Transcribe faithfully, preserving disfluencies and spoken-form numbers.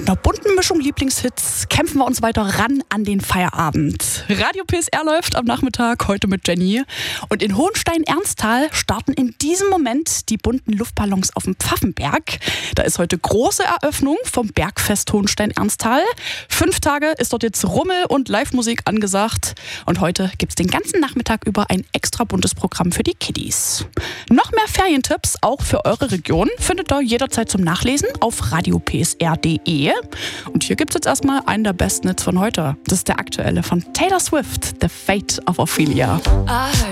Mit einer bunten Mischung Lieblingshits kämpfen wir uns weiter ran an den Feierabend. Radio P S R läuft am Nachmittag, heute mit Jenny. Und in Hohenstein-Ernsthal starten in diesem Moment die bunten Luftballons auf dem Pfaffenberg. Da ist heute große Eröffnung vom Bergfest Hohenstein-Ernsthal. Fünf Tage ist dort jetzt Rummel und Live-Musik angesagt. Und heute gibt es den ganzen Nachmittag über ein extra buntes Programm für die Kiddies. Noch mehr Ferientipps, auch für eure Region, findet ihr jederzeit zum Nachlesen auf radio p s r punkt d e. Und hier gibt es jetzt erstmal einen der besten Hits von heute. Das ist der aktuelle von Taylor Swift, The Fate of Ophelia. I heard